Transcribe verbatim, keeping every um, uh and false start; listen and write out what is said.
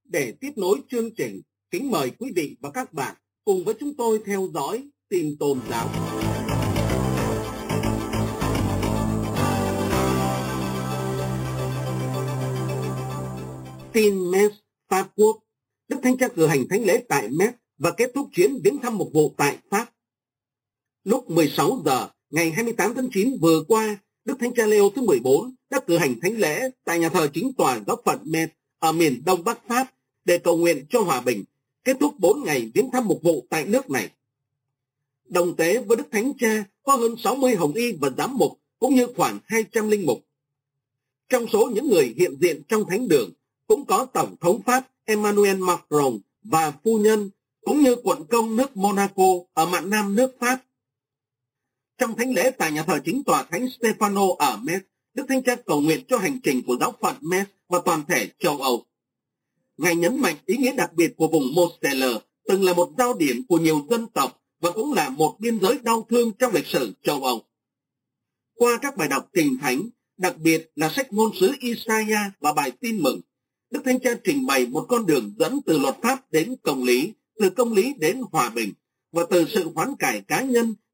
Để tiếp nối chương trình, kính mời quý vị và các bạn cùng với chúng tôi theo dõi tin tôn giáo. Tin Metz, Pháp Quốc. Đức Thánh Cha cử hành thánh lễ tại Metz và kết thúc chuyến viếng thăm mục vụ tại Pháp. Lúc mười sáu giờ ngày hai mươi tám tháng chín vừa qua, Đức Thánh Cha Leo thứ mười bốn đã cử hành thánh lễ tại nhà thờ chính tòa giáo phận Metz ở miền đông bắc Pháp để cầu nguyện cho hòa bình, kết thúc bốn ngày viếng thăm mục vụ tại nước này. Đồng tế với Đức Thánh Cha có hơn sáu mươi hồng y và giám mục, cũng như khoảng hai trăm linh mục. Trong số những người hiện diện trong thánh đường cũng có Tổng thống Pháp Emmanuel Macron và phu nhân, cũng như quận công nước Monaco ở mạn nam nước Pháp. Trong thánh lễ tại nhà thờ chính tòa Thánh Stefano ở Metz, Đức Thánh Cha cầu nguyện cho hành trình của giáo phận Metz và toàn thể châu Âu. Ngài nhấn mạnh ý nghĩa đặc biệt của vùng Moselle, từng là một giao điểm của nhiều dân tộc và cũng là một biên giới đau thương trong lịch sử châu Âu. Qua các bài đọc kinh thánh, đặc biệt là sách ngôn sứ Isaiah và bài tin mừng, Đức Thánh Cha trình bày một con đường dẫn từ luật pháp đến công lý, từ công lý đến hòa bình, và từ sự hoán cải cá nhân